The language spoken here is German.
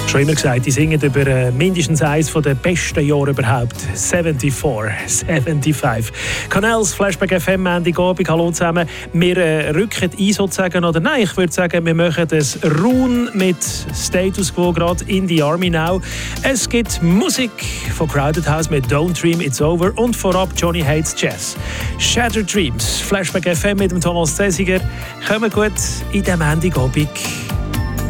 Schon immer gesagt, die singen über mindestens eines der besten Jahre überhaupt. 74, 75. Canals, Flashback FM, Montagabend, hallo zusammen. Wir rücken ein sozusagen, oder nein, ich würde sagen, wir machen das Run mit Status Quo gerade in the Army Now. Es gibt Musik von Crowded House mit Don't Dream It's Over und vorab Johnny Hates Jazz. Shattered Dreams, Flashback FM mit dem Thomas Zesiger. Kommen gut in den Montagabend.